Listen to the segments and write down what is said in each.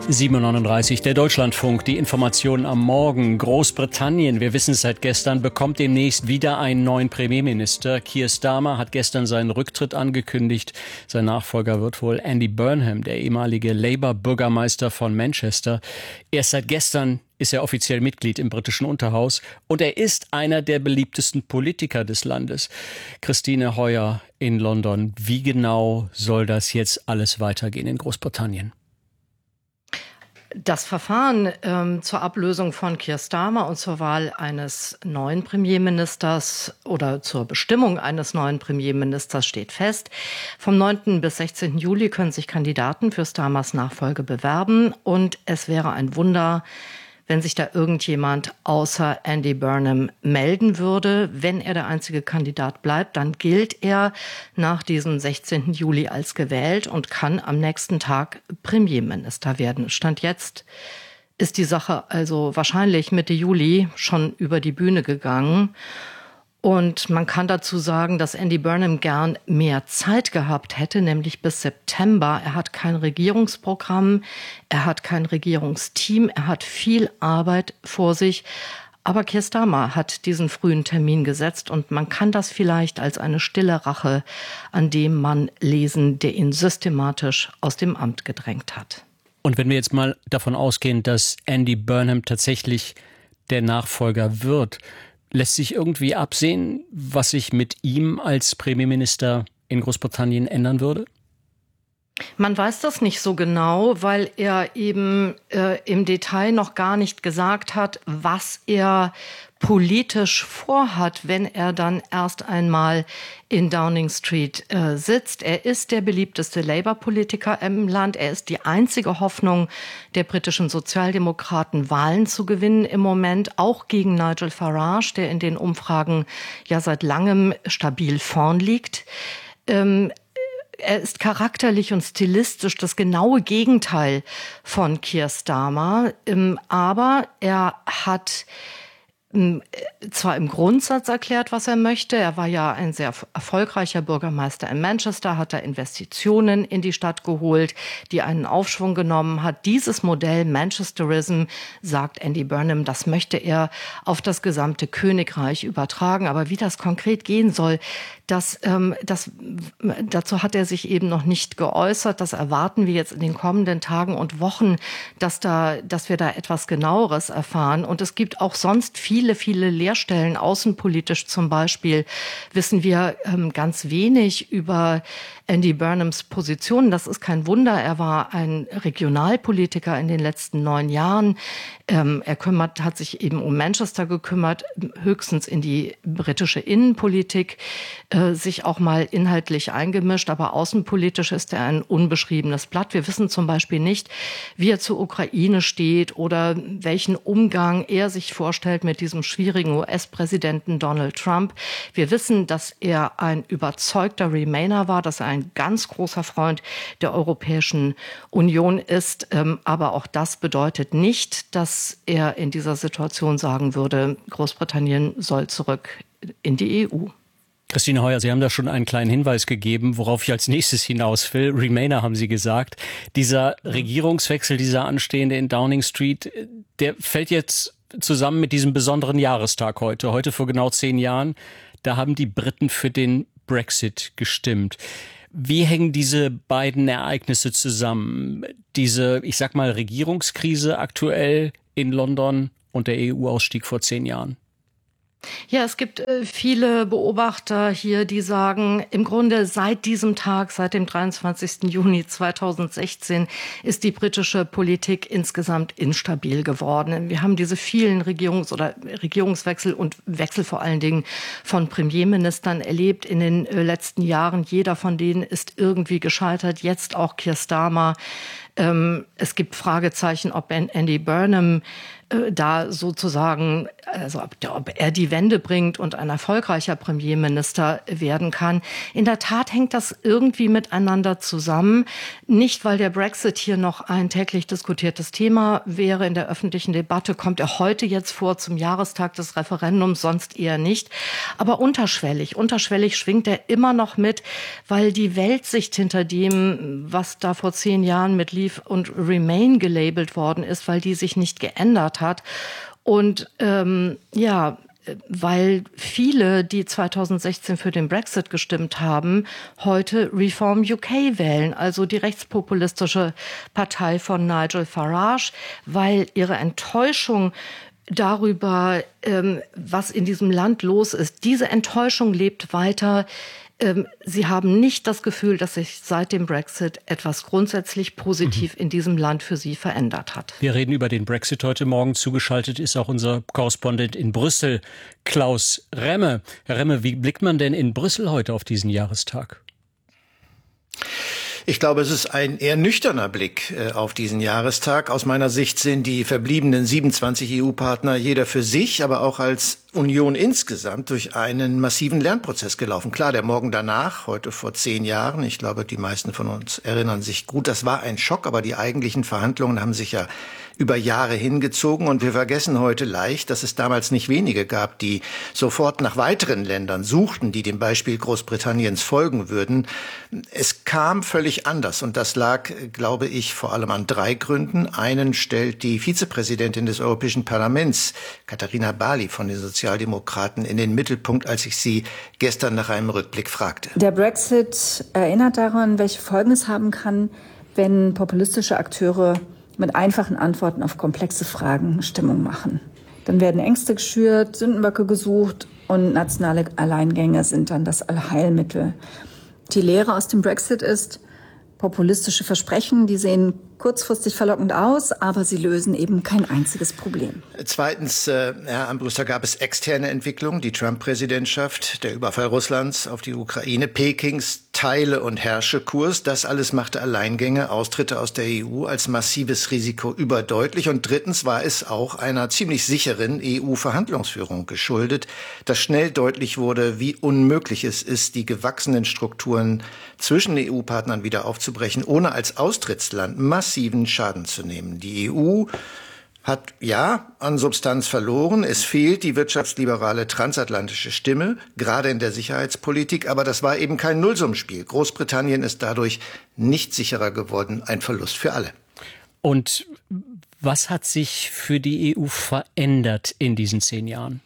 7:39 der Deutschlandfunk, die Informationen am Morgen. Großbritannien, wir wissen es seit gestern, bekommt demnächst wieder einen neuen Premierminister. Keir Starmer hat gestern seinen Rücktritt angekündigt. Sein Nachfolger wird wohl Andy Burnham, der ehemalige Labour-Bürgermeister von Manchester. Erst seit gestern ist er offiziell Mitglied im britischen Unterhaus und er ist einer der beliebtesten Politiker des Landes. Christine Heuer in London. Wie genau soll das jetzt alles weitergehen in Großbritannien? Das Verfahren zur Ablösung von Keir Starmer und zur Wahl eines neuen Premierministers oder zur Bestimmung eines neuen Premierministers steht fest. Vom 9. bis 16. Juli können sich Kandidaten für Starmers Nachfolge bewerben und es wäre ein Wunder, wenn sich da irgendjemand außer Andy Burnham melden würde. Wenn er der einzige Kandidat bleibt, dann gilt er nach diesem 16. Juli als gewählt und kann am nächsten Tag Premierminister werden. Stand jetzt ist die Sache also wahrscheinlich Mitte Juli schon über die Bühne gegangen. Und man kann dazu sagen, dass Andy Burnham gern mehr Zeit gehabt hätte, nämlich bis September. Er hat kein Regierungsprogramm, er hat kein Regierungsteam, er hat viel Arbeit vor sich. Aber Keir Starmer hat diesen frühen Termin gesetzt und man kann das vielleicht als eine stille Rache an dem Mann lesen, der ihn systematisch aus dem Amt gedrängt hat. Und wenn wir jetzt mal davon ausgehen, dass Andy Burnham tatsächlich der Nachfolger wird, lässt sich irgendwie absehen, was sich mit ihm als Premierminister in Großbritannien ändern würde? Man weiß das nicht so genau, weil er eben im Detail noch gar nicht gesagt hat, was er politisch vorhat, wenn er dann erst einmal in Downing Street sitzt. Er ist der beliebteste Labour-Politiker im Land. Er ist die einzige Hoffnung der britischen Sozialdemokraten, Wahlen zu gewinnen im Moment, auch gegen Nigel Farage, der in den Umfragen ja seit langem stabil vorn liegt. Er ist charakterlich und stilistisch das genaue Gegenteil von Keir Starmer, aber er hat zwar im Grundsatz erklärt, was er möchte. Er war ja ein sehr erfolgreicher Bürgermeister in Manchester, hat da Investitionen in die Stadt geholt, die einen Aufschwung genommen hat. Dieses Modell Manchesterism, sagt Andy Burnham, das möchte er auf das gesamte Königreich übertragen. Aber wie das konkret gehen soll, dazu hat er sich eben noch nicht geäußert. Das erwarten wir jetzt in den kommenden Tagen und Wochen, dass wir da etwas Genaueres erfahren. Und es gibt auch sonst viele Leerstellen. Außenpolitisch zum Beispiel wissen wir ganz wenig über Andy Burnhams Position. Das ist kein Wunder. Er war ein Regionalpolitiker in den letzten 9 Jahren. Er hat sich eben um Manchester gekümmert, höchstens in die britische Innenpolitik, sich auch mal inhaltlich eingemischt. Aber außenpolitisch ist er ein unbeschriebenes Blatt. Wir wissen zum Beispiel nicht, wie er zur Ukraine steht oder welchen Umgang er sich vorstellt mit diesem schwierigen US-Präsidenten Donald Trump. Wir wissen, dass er ein überzeugter Remainer war, dass er ein ganz großer Freund der Europäischen Union ist. Aber auch das bedeutet nicht, dass er in dieser Situation sagen würde, Großbritannien soll zurück in die EU. Christine Heuer, Sie haben da schon einen kleinen Hinweis gegeben, worauf ich als nächstes hinaus will. Remainer haben Sie gesagt. Dieser Regierungswechsel, dieser anstehende in Downing Street, der fällt jetzt zusammen mit diesem besonderen Jahrestag heute. Heute vor genau 10 Jahren, da haben die Briten für den Brexit gestimmt. Wie hängen diese beiden Ereignisse zusammen? Diese, ich sag mal, Regierungskrise aktuell in London und der EU-Ausstieg vor 10 Jahren? Ja, es gibt viele Beobachter hier, die sagen, im Grunde seit diesem Tag, seit dem 23. Juni 2016, ist die britische Politik insgesamt instabil geworden. Wir haben diese vielen Regierungswechsel und Wechsel vor allen Dingen von Premierministern erlebt in den letzten Jahren. Jeder von denen ist irgendwie gescheitert, jetzt auch Keir Starmer. Es gibt Fragezeichen, ob Andy Burnham da sozusagen, also ob er die Wende bringt und ein erfolgreicher Premierminister werden kann. In der Tat hängt das irgendwie miteinander zusammen. Nicht, weil der Brexit hier noch ein täglich diskutiertes Thema wäre in der öffentlichen Debatte, kommt er heute jetzt vor zum Jahrestag des Referendums, sonst eher nicht. Aber unterschwellig schwingt er immer noch mit, weil die Weltsicht hinter dem, was da vor 10 Jahren mit positiv und Remain gelabelt worden ist, weil die sich nicht geändert hat. Und weil viele, die 2016 für den Brexit gestimmt haben, heute Reform UK wählen, also die rechtspopulistische Partei von Nigel Farage, weil ihre Enttäuschung darüber, was in diesem Land los ist, diese Enttäuschung lebt weiter. Sie haben nicht das Gefühl, dass sich seit dem Brexit etwas grundsätzlich positiv in diesem Land für sie verändert hat. Wir reden über den Brexit heute Morgen. Zugeschaltet ist auch unser Korrespondent in Brüssel, Klaus Remme. Herr Remme, wie blickt man denn in Brüssel heute auf diesen Jahrestag? Ich glaube, es ist ein eher nüchterner Blick auf diesen Jahrestag. Aus meiner Sicht sind die verbliebenen 27 EU-Partner jeder für sich, aber auch als Union insgesamt durch einen massiven Lernprozess gelaufen. Klar, der Morgen danach, heute vor 10 Jahren, ich glaube, die meisten von uns erinnern sich gut, das war ein Schock, aber die eigentlichen Verhandlungen haben sich ja über Jahre hingezogen und wir vergessen heute leicht, dass es damals nicht wenige gab, die sofort nach weiteren Ländern suchten, die dem Beispiel Großbritanniens folgen würden. Es kam völlig anders und das lag, glaube ich, vor allem an 3 Gründen. Einen stellt die Vizepräsidentin des Europäischen Parlaments, Katharina Barley von den Sozialdemokraten, in den Mittelpunkt, als ich sie gestern nach einem Rückblick fragte. Der Brexit erinnert daran, welche Folgen es haben kann, wenn populistische Akteure mit einfachen Antworten auf komplexe Fragen Stimmung machen. Dann werden Ängste geschürt, Sündenböcke gesucht und nationale Alleingänge sind dann das Allheilmittel. Die Lehre aus dem Brexit ist, populistische Versprechen, die sehen kurzfristig verlockend aus, aber sie lösen eben kein einziges Problem. Zweitens, Herr Armbruster, gab es externe Entwicklungen, die Trump-Präsidentschaft, der Überfall Russlands auf die Ukraine, Pekings Teile- und Herrschekurs. Das alles machte Alleingänge, Austritte aus der EU als massives Risiko überdeutlich. Und drittens war es auch einer ziemlich sicheren EU-Verhandlungsführung geschuldet, dass schnell deutlich wurde, wie unmöglich es ist, die gewachsenen Strukturen zwischen EU-Partnern wieder aufzubrechen, ohne als Austrittsland massiven Schaden zu nehmen. Die EU hat ja an Substanz verloren. Es fehlt die wirtschaftsliberale transatlantische Stimme, gerade in der Sicherheitspolitik. Aber das war eben kein Nullsummenspiel. Großbritannien ist dadurch nicht sicherer geworden. Ein Verlust für alle. Und was hat sich für die EU verändert in diesen 10 Jahren?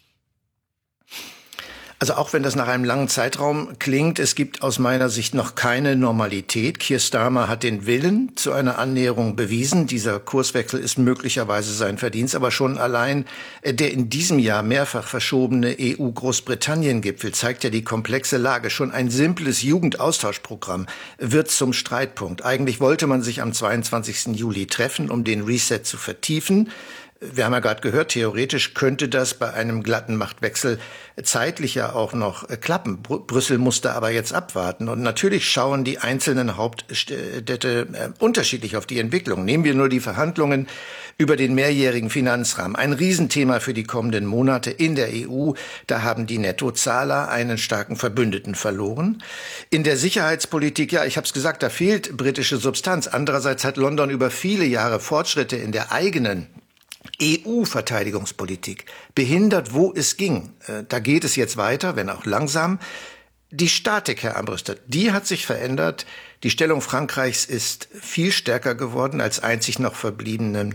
Also auch wenn das nach einem langen Zeitraum klingt, es gibt aus meiner Sicht noch keine Normalität. Keir Starmer hat den Willen zu einer Annäherung bewiesen. Dieser Kurswechsel ist möglicherweise sein Verdienst, aber schon allein der in diesem Jahr mehrfach verschobene EU-Großbritannien-Gipfel zeigt ja die komplexe Lage. Schon ein simples Jugendaustauschprogramm wird zum Streitpunkt. Eigentlich wollte man sich am 22. Juli treffen, um den Reset zu vertiefen. Wir haben ja gerade gehört, theoretisch könnte das bei einem glatten Machtwechsel zeitlich ja auch noch klappen. Brüssel musste aber jetzt abwarten. Und natürlich schauen die einzelnen Hauptstädte unterschiedlich auf die Entwicklung. Nehmen wir nur die Verhandlungen über den mehrjährigen Finanzrahmen. Ein Riesenthema für die kommenden Monate in der EU. Da haben die Nettozahler einen starken Verbündeten verloren. In der Sicherheitspolitik, ja, ich habe es gesagt, da fehlt britische Substanz. Andererseits hat London über viele Jahre Fortschritte in der eigenen EU-Verteidigungspolitik behindert, wo es ging. Da geht es jetzt weiter, wenn auch langsam. Die Statik, Herr Armbruster, die hat sich verändert. Die Stellung Frankreichs ist viel stärker geworden als einzig noch verbliebenen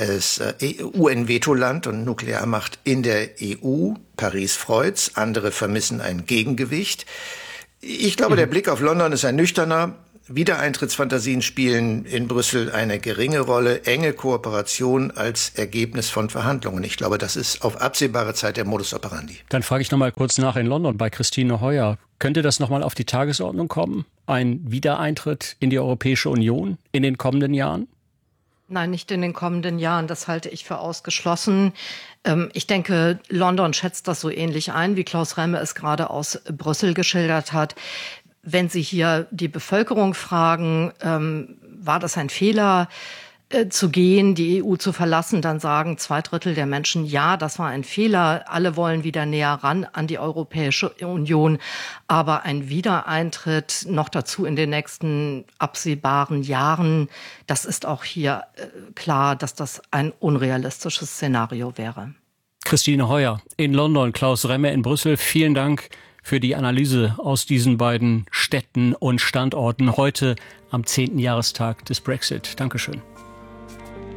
UN-Vetoland und Nuklearmacht in der EU. Paris freut's, andere vermissen ein Gegengewicht. Ich glaube, der Blick auf London ist ein nüchterner. Wiedereintrittsfantasien spielen in Brüssel eine geringe Rolle, enge Kooperation als Ergebnis von Verhandlungen. Ich glaube, das ist auf absehbare Zeit der Modus operandi. Dann frage ich noch mal kurz nach in London bei Christine Heuer. Könnte das noch mal auf die Tagesordnung kommen? Ein Wiedereintritt in die Europäische Union in den kommenden Jahren? Nein, nicht in den kommenden Jahren. Das halte ich für ausgeschlossen. Ich denke, London schätzt das so ähnlich ein, wie Klaus Remme es gerade aus Brüssel geschildert hat. Wenn Sie hier die Bevölkerung fragen, war das ein Fehler, zu gehen, die EU zu verlassen, dann sagen 2/3 der Menschen, ja, das war ein Fehler. Alle wollen wieder näher ran an die Europäische Union. Aber ein Wiedereintritt noch dazu in den nächsten absehbaren Jahren, das ist auch hier klar, dass das ein unrealistisches Szenario wäre. Christine Heuer in London, Klaus Remme in Brüssel. Vielen Dank für die Analyse aus diesen beiden Städten und Standorten heute am 10. Jahrestag des Brexit. Dankeschön.